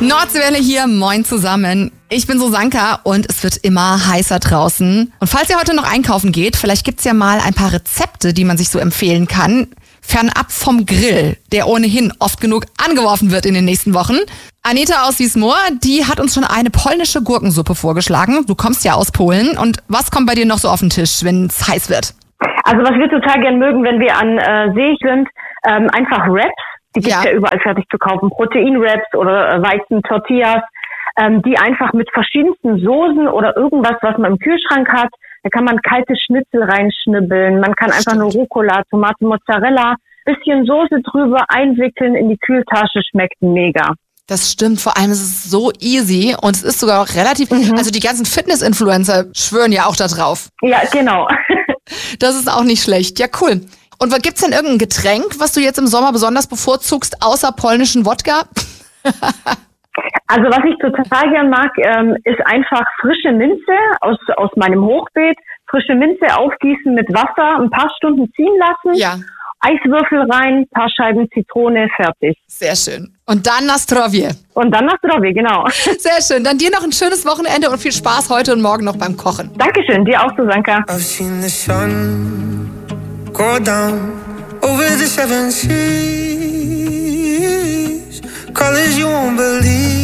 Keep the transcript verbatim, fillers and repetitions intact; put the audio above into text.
Nordseewelle hier, moin zusammen. Ich bin Susanka und es wird immer heißer draußen. Und falls ihr heute noch einkaufen geht, vielleicht gibt's ja mal ein paar Rezepte, die man sich so empfehlen kann. Fernab vom Grill, der ohnehin oft genug angeworfen wird in den nächsten Wochen. Anita aus Wiesmoor, die hat uns schon eine polnische Gurkensuppe vorgeschlagen. Du kommst ja aus Polen. Und was kommt bei dir noch so auf den Tisch, wenn es heiß wird? Also was wir total gern mögen, wenn wir an äh, See sind, ähm, einfach Wraps. Die gibt's ja. ja überall fertig zu kaufen. Protein-Wraps oder äh, Weizen-Tortillas, ähm, die einfach mit verschiedensten Soßen oder irgendwas, was man im Kühlschrank hat. Da kann man kalte Schnitzel reinschnibbeln. Man kann einfach nur Rucola, Tomate, Mozzarella, bisschen Soße drüber einwickeln in die Kühltasche. Schmeckt mega. Das stimmt, vor allem ist es so easy und es ist sogar auch relativ, mhm. also die ganzen Fitness-Influencer schwören ja auch da drauf. Ja, genau. Das ist auch nicht schlecht. Ja, cool. Und gibt's denn irgendein Getränk, was du jetzt im Sommer besonders bevorzugst, außer polnischen Wodka? Also was ich total gern mag, ähm, ist einfach frische Minze aus aus meinem Hochbeet. Frische Minze aufgießen mit Wasser, ein paar Stunden ziehen lassen. Ja. Eiswürfel rein, paar Scheiben Zitrone, fertig. Sehr schön. Und dann na zdrowie. Und dann na zdrowie, genau. Sehr schön. Dann dir noch ein schönes Wochenende und viel Spaß heute und morgen noch beim Kochen. Dankeschön, dir auch, Susanka. I've seen the sun go down over the seven seas, colors you won't believe.